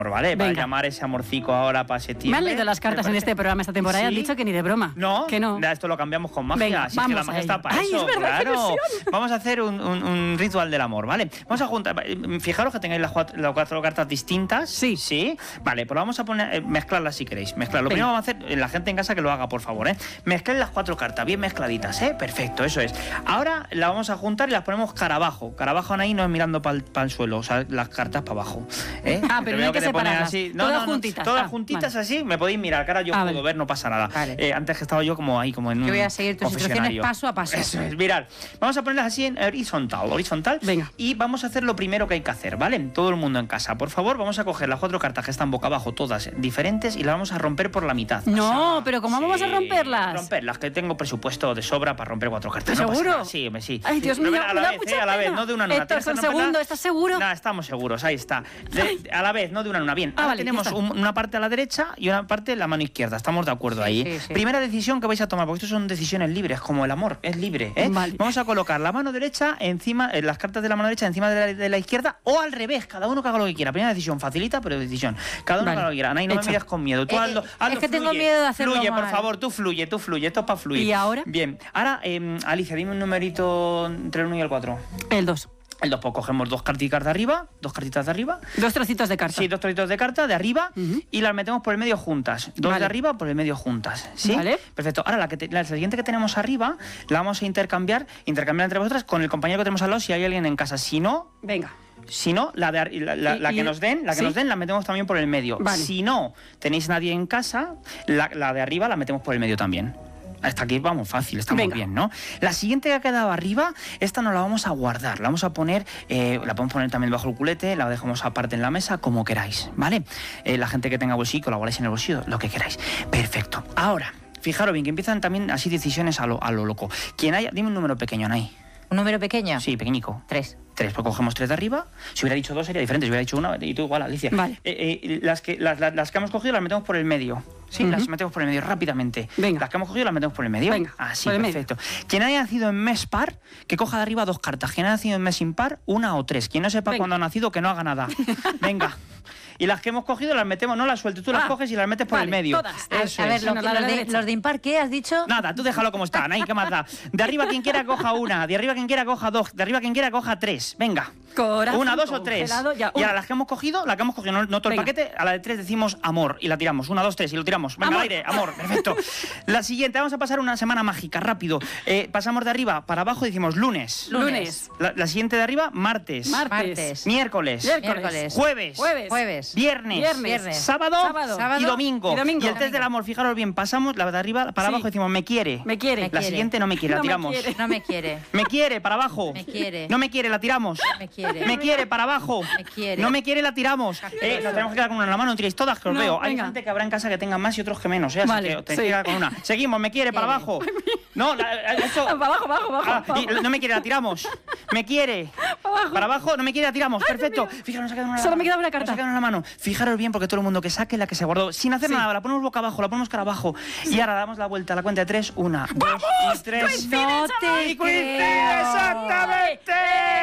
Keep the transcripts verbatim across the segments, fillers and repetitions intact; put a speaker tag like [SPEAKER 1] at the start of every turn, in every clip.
[SPEAKER 1] ¿vale? Para
[SPEAKER 2] Venga.
[SPEAKER 1] llamar ese amorcico ahora para septiembre.
[SPEAKER 2] Me han leído las cartas en este programa esta temporada y han
[SPEAKER 1] ¿Sí?
[SPEAKER 2] dicho que ni de broma.
[SPEAKER 1] No,
[SPEAKER 2] que no.
[SPEAKER 1] esto lo cambiamos con magia.
[SPEAKER 2] Venga,
[SPEAKER 1] si es que la
[SPEAKER 2] vamos a
[SPEAKER 1] magia
[SPEAKER 2] ello.
[SPEAKER 1] está para
[SPEAKER 2] Ay,
[SPEAKER 1] eso,
[SPEAKER 2] es verdad, qué
[SPEAKER 1] claro.
[SPEAKER 2] ilusión.
[SPEAKER 1] Vamos a hacer un, un- un ritual del amor, ¿vale? Vamos a juntar. Fijaros que tengáis las cuatro, las cuatro cartas distintas.
[SPEAKER 2] Sí.
[SPEAKER 1] Sí. Vale, pues vamos a poner, eh, mezclarlas si queréis. Mezclar. Lo
[SPEAKER 2] Venga.
[SPEAKER 1] primero vamos a hacer, eh, la gente en casa que lo haga, por favor, ¿eh? Mezclen las cuatro cartas, bien mezcladitas, ¿eh? Perfecto, eso es. Ahora las vamos a juntar y las ponemos cara abajo. Cara abajo ahí no es mirando para el suelo, o sea, las cartas para abajo. ¿eh?
[SPEAKER 2] Ah, pero
[SPEAKER 1] Te
[SPEAKER 2] no hay
[SPEAKER 1] veo
[SPEAKER 2] que
[SPEAKER 1] te pones
[SPEAKER 2] separarlas.
[SPEAKER 1] así.
[SPEAKER 2] Todas juntitas.
[SPEAKER 1] Todas
[SPEAKER 2] Ah,
[SPEAKER 1] juntitas
[SPEAKER 2] vale.
[SPEAKER 1] así, me podéis mirar, cara yo
[SPEAKER 2] Ah,
[SPEAKER 1] puedo
[SPEAKER 2] vale.
[SPEAKER 1] ver, no pasa nada.
[SPEAKER 3] Vale.
[SPEAKER 1] Eh, antes que estaba yo como ahí, como en un
[SPEAKER 3] Yo voy a seguir tus instrucciones
[SPEAKER 1] confesionario.
[SPEAKER 3] paso a paso.
[SPEAKER 1] Eso es, mirad. Vamos a ponerlas así en horizontal, horizontal.
[SPEAKER 2] Venga.
[SPEAKER 1] Y vamos a hacer lo primero que hay que hacer, ¿vale? Todo el mundo en casa. Por favor, vamos a coger las cuatro cartas que están boca abajo, todas diferentes, y las vamos a romper por la mitad.
[SPEAKER 2] No,
[SPEAKER 1] Así.
[SPEAKER 2] pero ¿cómo vamos a romperlas?
[SPEAKER 1] Romperlas, que tengo presupuesto de sobra para romper cuatro cartas. No pasa
[SPEAKER 2] ¿Seguro?
[SPEAKER 1] nada. Sí, hombre, sí.
[SPEAKER 2] Ay, Dios
[SPEAKER 1] Pero
[SPEAKER 2] mío,
[SPEAKER 1] a
[SPEAKER 2] me
[SPEAKER 1] la
[SPEAKER 2] da
[SPEAKER 1] vez,
[SPEAKER 2] mucha
[SPEAKER 1] eh, a la vez,
[SPEAKER 2] pena.
[SPEAKER 1] no de una en una.
[SPEAKER 2] Héctor,
[SPEAKER 1] Tienes que
[SPEAKER 2] son
[SPEAKER 1] romperlas-
[SPEAKER 2] segundo, ¿estás seguro?
[SPEAKER 1] Nada, estamos seguros, ahí está. De- a la vez, no de una en una. Bien,
[SPEAKER 2] Ah,
[SPEAKER 1] ahora
[SPEAKER 2] vale, ya
[SPEAKER 1] tenemos
[SPEAKER 2] está.
[SPEAKER 1] un- una parte a la derecha y una parte en la mano izquierda. Estamos de acuerdo
[SPEAKER 3] Sí,
[SPEAKER 1] ahí.
[SPEAKER 3] sí, sí.
[SPEAKER 1] Primera decisión que vais a tomar, porque esto son decisiones libres, como el amor, es libre. ¿eh?
[SPEAKER 2] Vale.
[SPEAKER 1] Vamos a colocar la mano derecha encima, eh, las cartas de la mano derecha encima de la, de la izquierda o al revés, cada uno que haga lo que quiera. Primera decisión, facilita, pero decisión. Cada uno
[SPEAKER 2] Vale.
[SPEAKER 1] que haga lo que quiera. Nay, no me
[SPEAKER 2] Hecho.
[SPEAKER 1] mires con miedo. Tú
[SPEAKER 3] Eh,
[SPEAKER 1] hazlo,
[SPEAKER 3] eh,
[SPEAKER 1] hazlo,
[SPEAKER 3] es que tengo
[SPEAKER 1] fluye,
[SPEAKER 3] miedo de hacerlo
[SPEAKER 1] Fluye, por
[SPEAKER 3] mal.
[SPEAKER 1] favor, tú fluye, tú fluye. Esto es para fluir.
[SPEAKER 2] ¿Y ahora?
[SPEAKER 1] Bien. Ahora, eh, Alicia, dime un numerito entre el uno y el cuatro.
[SPEAKER 2] El dos.
[SPEAKER 1] El dos, pues cogemos dos cartitas de arriba, dos cartitas de arriba.
[SPEAKER 2] Dos trocitos de carta.
[SPEAKER 1] Sí, dos trocitos de carta de arriba
[SPEAKER 2] Ujú.
[SPEAKER 1] y las metemos por el medio juntas. Dos
[SPEAKER 2] Vale.
[SPEAKER 1] de arriba por el medio juntas. ¿Sí?
[SPEAKER 2] Vale.
[SPEAKER 1] Perfecto. Ahora la, que te- la siguiente que tenemos arriba la vamos a intercambiar, intercambiar entre vosotras con el compañero que tenemos al lado si hay alguien en casa. Si no,
[SPEAKER 2] Venga.
[SPEAKER 1] si no, la, de, ar- la, la-
[SPEAKER 2] Y-
[SPEAKER 1] la
[SPEAKER 2] y-
[SPEAKER 1] que nos den, la que
[SPEAKER 2] ¿sí?
[SPEAKER 1] nos den, la metemos también por el medio.
[SPEAKER 2] Vale.
[SPEAKER 1] Si no tenéis nadie en casa, la, la de arriba la metemos por el medio también. Hasta aquí vamos fácil, estamos
[SPEAKER 2] Venga.
[SPEAKER 1] bien, ¿no? La siguiente que ha quedado arriba, esta nos la vamos a guardar. La vamos a poner, eh, la podemos poner también bajo el culete, la dejamos aparte en la mesa, como queráis, ¿vale? Eh, la gente que tenga bolsillo, la guardáis en el bolsillo, lo que queráis. Perfecto. Ahora, fijaros bien, que empiezan también así decisiones a lo, a lo loco. Quien haya, dime un número pequeño, Nay.
[SPEAKER 3] ¿Un número pequeño?
[SPEAKER 1] Sí, pequeñico.
[SPEAKER 3] Tres.
[SPEAKER 1] Tres, pues cogemos tres de arriba. Si hubiera dicho dos sería diferente, si hubiera dicho una, y tú igual, Alicia.
[SPEAKER 2] Vale.
[SPEAKER 1] Eh, eh, las, que, las, las, las que hemos cogido las metemos por el medio. Sí,
[SPEAKER 2] Ujú.
[SPEAKER 1] las metemos por el medio rápidamente.
[SPEAKER 2] Venga.
[SPEAKER 1] Las que hemos cogido las metemos por el medio.
[SPEAKER 2] Venga,
[SPEAKER 1] Así,
[SPEAKER 2] por el medio.
[SPEAKER 1] perfecto. Quien haya nacido en mes par, que coja de arriba dos cartas. Quien haya nacido en mes impar, una o tres. Quien no sepa
[SPEAKER 2] Venga.
[SPEAKER 1] cuándo ha nacido, que no haga nada. Venga. Y las que hemos cogido las metemos, no las sueltes, tú las
[SPEAKER 2] Ah,
[SPEAKER 1] coges y las metes por
[SPEAKER 2] vale,
[SPEAKER 1] el medio.
[SPEAKER 2] todas.
[SPEAKER 3] A,
[SPEAKER 1] Eso
[SPEAKER 3] a ver,
[SPEAKER 1] es.
[SPEAKER 3] lo-
[SPEAKER 2] Una, la de
[SPEAKER 3] los,
[SPEAKER 2] la
[SPEAKER 3] de,
[SPEAKER 2] derecha.
[SPEAKER 3] los de impar, ¿qué has dicho?
[SPEAKER 1] Nada, tú déjalo como está, Nay, ¿qué más da? De arriba quien quiera coja una, de arriba quien quiera coja dos, de arriba quien quiera coja tres. Venga.
[SPEAKER 2] Corazón
[SPEAKER 1] Una, dos o tres.
[SPEAKER 2] congelado, ya,
[SPEAKER 1] y
[SPEAKER 2] una.
[SPEAKER 1] ahora las que hemos cogido, la que hemos cogido, no, no todo el
[SPEAKER 2] Venga.
[SPEAKER 1] paquete, a la de tres decimos amor y la tiramos. Una, dos, tres y lo tiramos. Venga,
[SPEAKER 2] Amor.
[SPEAKER 1] al aire, amor, perfecto. La siguiente, vamos a pasar una semana mágica, rápido. Eh, pasamos de arriba para abajo y decimos lunes.
[SPEAKER 2] Lunes.
[SPEAKER 1] La, la siguiente de arriba, martes.
[SPEAKER 2] Martes.
[SPEAKER 3] Martes.
[SPEAKER 1] Miércoles.
[SPEAKER 2] Miércoles.
[SPEAKER 3] Miércoles.
[SPEAKER 1] Jueves.
[SPEAKER 2] Jueves.
[SPEAKER 3] Jueves.
[SPEAKER 1] Viernes.
[SPEAKER 2] Viernes.
[SPEAKER 3] Viernes.
[SPEAKER 1] Sábado,
[SPEAKER 2] Sábado.
[SPEAKER 1] y
[SPEAKER 3] Sábado
[SPEAKER 1] domingo.
[SPEAKER 2] y domingo.
[SPEAKER 1] el test del amor, fijaros bien, pasamos la de arriba para
[SPEAKER 2] Sí.
[SPEAKER 1] abajo y decimos me quiere.
[SPEAKER 2] Me quiere.
[SPEAKER 3] Me
[SPEAKER 1] La
[SPEAKER 3] quiere.
[SPEAKER 1] siguiente no me quiere, la
[SPEAKER 2] No me
[SPEAKER 1] tiramos.
[SPEAKER 2] quiere.
[SPEAKER 3] No me quiere.
[SPEAKER 1] Me quiere, para abajo.
[SPEAKER 3] Me quiere.
[SPEAKER 1] No me quiere, la tiramos.
[SPEAKER 3] Me quiere.
[SPEAKER 1] Me quiere, para abajo.
[SPEAKER 3] Me quiere.
[SPEAKER 1] No me quiere, la tiramos. Eh, nos tenemos que quedar con una en la mano, no tiréis todas, que os
[SPEAKER 2] No,
[SPEAKER 1] veo. Hay
[SPEAKER 2] venga.
[SPEAKER 1] gente que habrá en casa que tenga más y otros que menos, ¿eh? Así
[SPEAKER 2] Vale,
[SPEAKER 1] que os tenéis
[SPEAKER 2] sí.
[SPEAKER 1] que quedar con una. Seguimos, me quiere, para
[SPEAKER 3] Quiere.
[SPEAKER 1] abajo. No, la- la- esto...
[SPEAKER 2] Para abajo, abajo, abajo.
[SPEAKER 1] Ah,
[SPEAKER 2] para
[SPEAKER 1] y
[SPEAKER 2] abajo.
[SPEAKER 1] no me quiere, la tiramos. Me quiere.
[SPEAKER 2] abajo.
[SPEAKER 1] Para abajo, no me quiere, la tiramos. Perfecto. Fijaros, nos ha quedado una en la
[SPEAKER 2] Solo me
[SPEAKER 1] mano.
[SPEAKER 2] queda una
[SPEAKER 1] Nos
[SPEAKER 2] carta.
[SPEAKER 1] ha quedado en la mano. Fijaros bien, porque todo el mundo que saque la que se guardó, sin hacer
[SPEAKER 2] Sí.
[SPEAKER 1] nada, la ponemos boca abajo, la ponemos cara abajo. Y ahora damos la vuelta a la cuenta de tres. Una, dos y tres.
[SPEAKER 3] No te
[SPEAKER 1] ¡Y coincide,
[SPEAKER 3] creo.
[SPEAKER 1] exactamente!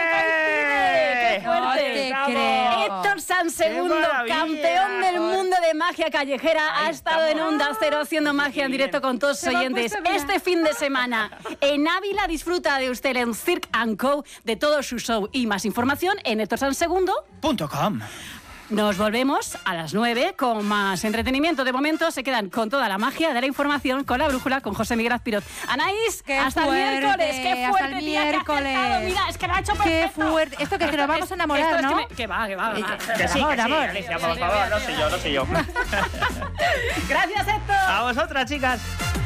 [SPEAKER 2] ¡Qué fuerte!
[SPEAKER 3] No te
[SPEAKER 1] ¡Bravo!
[SPEAKER 3] creo.
[SPEAKER 2] Héctor San Segundo,
[SPEAKER 1] maravilla!
[SPEAKER 2] campeón del mundo de magia callejera, ha
[SPEAKER 1] Ahí
[SPEAKER 2] estado en
[SPEAKER 1] estamos.
[SPEAKER 2] Onda Cero haciendo magia en
[SPEAKER 1] Qué
[SPEAKER 2] directo
[SPEAKER 1] bien.
[SPEAKER 2] con todos sus
[SPEAKER 3] Se me ha
[SPEAKER 2] oyentes.
[SPEAKER 3] puesto a mirar.
[SPEAKER 2] Este fin de semana en Ávila disfruta de usted en Cirque and Co de todo su show y más información en Héctor San Segundo.
[SPEAKER 1] Punto com.
[SPEAKER 2] Nos volvemos a las nueve con más entretenimiento. De momento se quedan con toda la magia de la información, con la brújula, con José Miguel Azpirot. Anaís,
[SPEAKER 3] Qué
[SPEAKER 2] hasta
[SPEAKER 3] fuerte,
[SPEAKER 2] el miércoles. Qué
[SPEAKER 3] hasta
[SPEAKER 2] fuerte,
[SPEAKER 3] el
[SPEAKER 2] tía, que ha
[SPEAKER 3] miércoles.
[SPEAKER 2] acertado. Mira, es que lo ha hecho
[SPEAKER 3] Qué
[SPEAKER 2] perfecto.
[SPEAKER 3] fuerte. Esto que es que nos vamos a enamorar,
[SPEAKER 2] Esto es
[SPEAKER 3] ¿no?
[SPEAKER 2] que, me- que va, que va, que va.
[SPEAKER 1] Que sí, que sí,
[SPEAKER 3] Amor, amor.
[SPEAKER 1] Alicia, por favor, no sé yo, no sé yo.
[SPEAKER 2] Gracias, Héctor.
[SPEAKER 1] A vosotras, chicas.